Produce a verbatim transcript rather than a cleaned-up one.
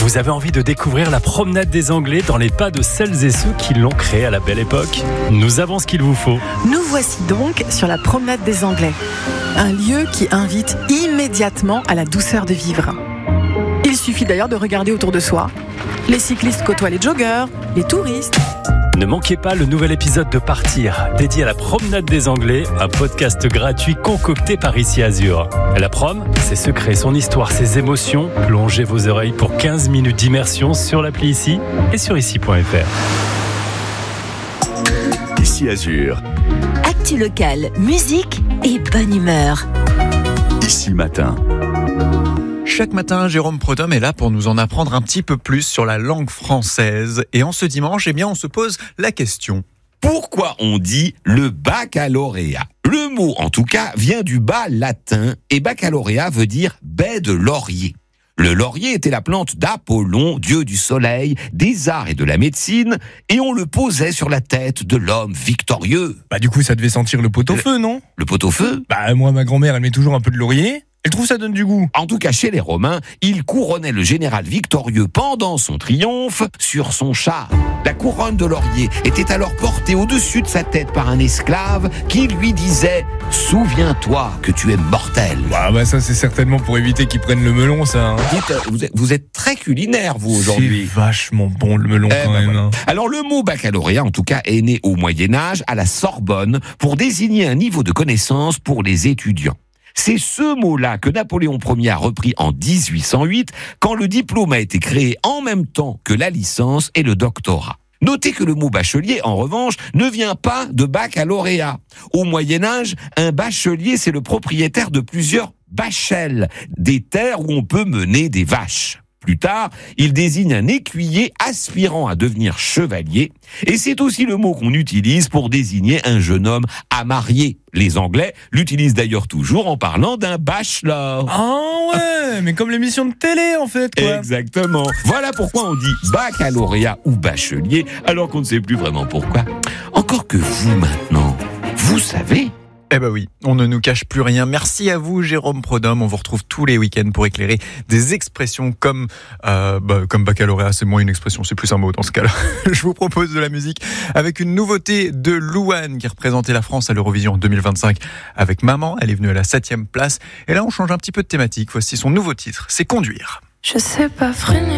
Vous avez envie de découvrir la promenade des Anglais dans les pas de celles et ceux qui l'ont créée à la belle époque? Nous avons ce qu'il vous faut. Nous voici donc sur la promenade des Anglais. Un lieu qui invite immédiatement à la douceur de vivre. Il suffit d'ailleurs de regarder autour de soi. Les cyclistes côtoient les joggeurs, les touristes. Ne manquez pas le nouvel épisode de Partir, dédié à la promenade des Anglais, un podcast gratuit concocté par Ici Azur. La prom, c'est se créer son histoire, ses émotions. Plongez vos oreilles pour quinze minutes d'immersion sur l'appli Ici et sur ici point f r. Ici Azur. Actu local, musique et bonne humeur. Ici Matin. Chaque matin, Jérôme Prodhomme est là pour nous en apprendre un petit peu plus sur la langue française. Et en ce dimanche, eh bien, on se pose la question. Pourquoi on dit le baccalauréat? Le mot, en tout cas, vient du bas latin et baccalauréat veut dire baie de laurier. Le laurier était la plante d'Apollon, dieu du soleil, des arts et de la médecine, et on le posait sur la tête de l'homme victorieux. Bah du coup, ça devait sentir le pot-au-feu, non? Le pot-au-feu? Bah moi, ma grand-mère, elle met toujours un peu de laurier. Elle trouve ça donne du goût. En tout cas, chez les Romains, il couronnait le général victorieux pendant son triomphe sur son char. La couronne de laurier était alors portée au-dessus de sa tête par un esclave qui lui disait « Souviens-toi que tu es mortel ». Bah, bah ça, c'est certainement pour éviter qu'ils prennent le melon, ça. Hein. Dites, vous êtes, vous êtes très culinaire, vous, aujourd'hui. C'est vachement bon, le melon, eh quand ben même. Voilà. Hein. Alors, le mot baccalauréat, en tout cas, est né au Moyen-Âge, à la Sorbonne, pour désigner un niveau de connaissance pour les étudiants. C'est ce mot-là que Napoléon Ier a repris en dix-huit cent huit, quand le diplôme a été créé en même temps que la licence et le doctorat. Notez que le mot bachelier, en revanche, ne vient pas de baccalauréat. Au Moyen-Âge, un bachelier, c'est le propriétaire de plusieurs bachelles, des terres où on peut mener des vaches. Plus tard, il désigne un écuyer aspirant à devenir chevalier, et c'est aussi le mot qu'on utilise pour désigner un jeune homme à marier. Les Anglais l'utilisent d'ailleurs toujours en parlant d'un bachelor. Ah ouais, mais comme l'émission de télé en fait, quoi. Exactement. Voilà pourquoi on dit baccalauréat ou bachelier, alors qu'on ne sait plus vraiment pourquoi. Encore que vous maintenant, vous savez. Eh ben oui, on ne nous cache plus rien. Merci à vous, Jérôme Prodhomme. On vous retrouve tous les week-ends pour éclairer des expressions comme euh, bah, comme baccalauréat. C'est moins une expression, c'est plus un mot dans ce cas-là. Je vous propose de la musique avec une nouveauté de Louane qui représentait la France à l'Eurovision en deux mille vingt-cinq avec Maman. Elle est venue à la septième place. Et là, on change un petit peu de thématique. Voici son nouveau titre, c'est Conduire. Je sais pas freiner.